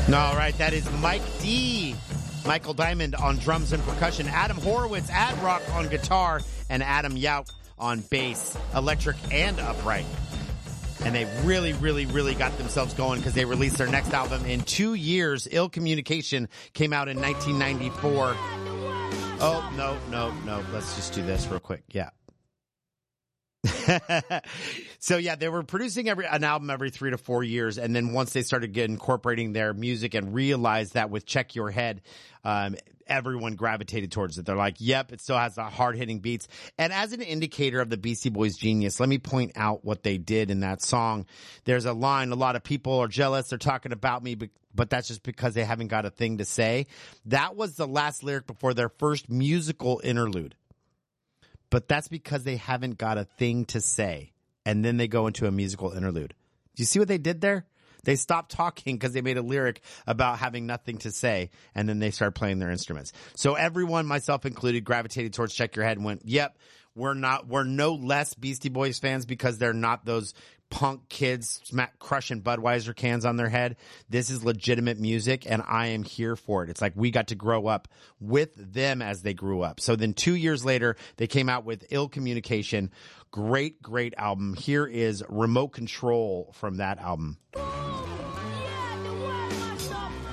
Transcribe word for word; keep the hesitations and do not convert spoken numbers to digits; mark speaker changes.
Speaker 1: All right, that is Mike D. Michael Diamond on drums and percussion, Adam Horowitz, Ad Rock on guitar, and Adam Yauk on bass, electric and upright. And they really, really, really got themselves going because they released their next album in two years. Ill Communication came out in nineteen ninety-four. Oh, no, no, no. Let's just do this real quick. Yeah. So yeah, they were producing every an album every three to four years, and then once they started getting, incorporating their music and realized that with Check Your Head, um, everyone gravitated towards it. They're like, "Yep, it still has the hard hitting beats." And as an indicator of the Beastie Boys' genius, let me point out what they did in that song. There's a line: "A lot of people are jealous. They're talking about me, but, but that's just because they haven't got a thing to say." That was the last lyric before their first musical interlude. But that's because they haven't got a thing to say. And then they go into a musical interlude. Do you see what they did there? They stopped talking because they made a lyric about having nothing to say. And then they started playing their instruments. So everyone, myself included, gravitated towards Check Your Head and went, yep, we're not, we're no less Beastie Boys fans because they're not those punk kids smack, crushing Budweiser cans on their head. This is legitimate music, and I am here for it. It's like we got to grow up with them as they grew up. So then two years later, they came out with Ill Communication. Great, great album. Here is Remote Control from that album.